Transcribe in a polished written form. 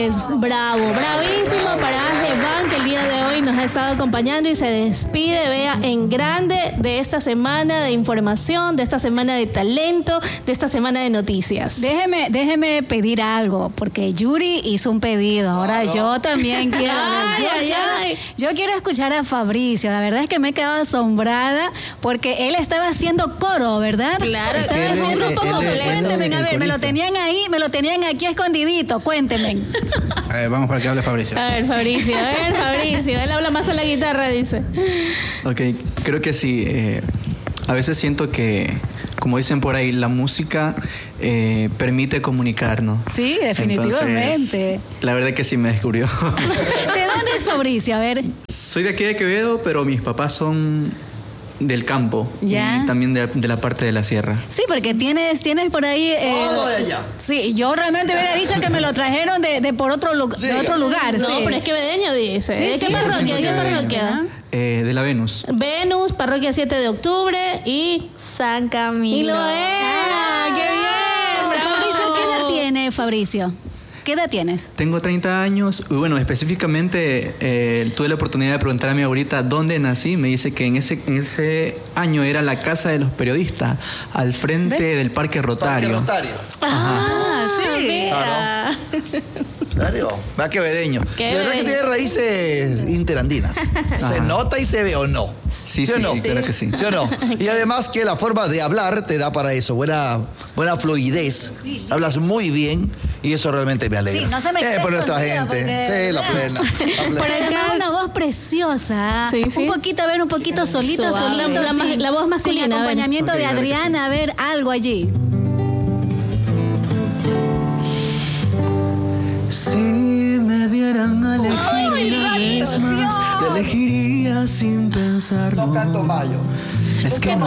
es. Bravo, bravísimo para Iván, que el día de hoy nos ha estado acompañando y se despide, vea, en grande de esta semana de información, de esta semana de talento, de esta semana de noticias. Déjeme pedir algo, porque Yuri hizo un pedido. Ahora yo también quiero. Yo quiero escuchar a Fabricio. La verdad es que me he quedado asombrada porque él estaba haciendo coro, ¿verdad? Claro, estaba haciendo un grupo completo. Cuénteme, a ver, me lo tenían aquí escondidito. Cuénteme. A ver, vamos para que hable Fabricio. A ver, Fabricio. Él habla más con la guitarra, dice. Ok, creo que sí. A veces siento que, como dicen por ahí, la música permite comunicarnos. Sí, definitivamente. Entonces, la verdad que sí me descubrió. ¿De dónde es Fabricio? A ver. Soy de aquí de Quevedo, pero mis papás son del campo. ¿Ya? Y también de la parte de la sierra. Sí, porque tienes por ahí... Todo de allá. Sí, yo realmente hubiera dicho que me lo trajeron de otro lugar. No, sí. pero es quevedeño, dice. Sí, ¿De sí, qué parroquia? ¿De qué parroquia? De la Venus. Venus, parroquia 7 de octubre y San Camilo. Y lo es. ¡Qué bien! Fabricio, ¿qué edad tiene Fabricio? ¿Qué edad tienes? Tengo 30 años. Y bueno, específicamente tuve la oportunidad de preguntar a mi abuelita dónde nací. Me dice que en ese año era la casa de los periodistas, al frente del Parque Rotario. Sí, mira. Claro, va quevedeño. Qué La verdad que tiene raíces interandinas. ¿Se nota y se ve o no? Sí, ¿Sí o no? claro que sí. ¿Sí o no? Y además que la forma de hablar te da para eso, buena fluidez. Hablas muy bien y eso realmente me alegra. Sí, no se me quede por nuestra escondida, gente. porque- Sí, la plena. Por acá una voz preciosa. Sí, sí. Un poquito solito, Suave. solito. La voz masculina, Sin a ver. acompañamiento Ok, de claro que Adriana, a ver, algo allí. Si me dieran a elegir una vez más, te elegiría sin pensarlo. No canto mayo. Es que no